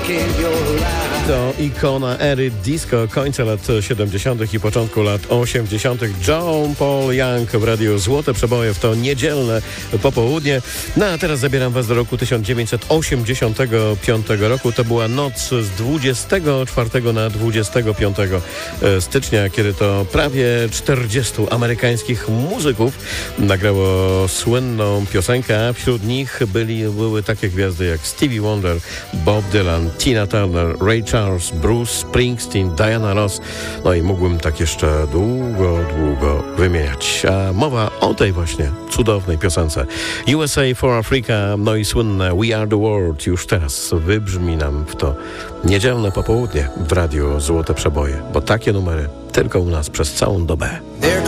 To ikona ery disco końca lat 70. i początku lat 80. John Paul Young w radiu Złote Przeboje w to niedzielne popołudnie. No a teraz zabieram was do roku 1985 roku. To była noc z 24 na 25 stycznia, kiedy to prawie 40 amerykańskich muzyków nagrało słynną piosenkę, a wśród nich były takie gwiazdy jak Stevie Wonder, Bob Dylan, Tina Turner, Ray Charles, Bruce Springsteen, Diana Ross. No i mógłbym tak jeszcze długo wymieniać. A mowa o tej właśnie cudownej piosence USA for Africa, no i słynne We Are the World już teraz wybrzmi nam w to niedzielne popołudnie w radiu Złote Przeboje, bo takie numery tylko u nas przez całą dobę. There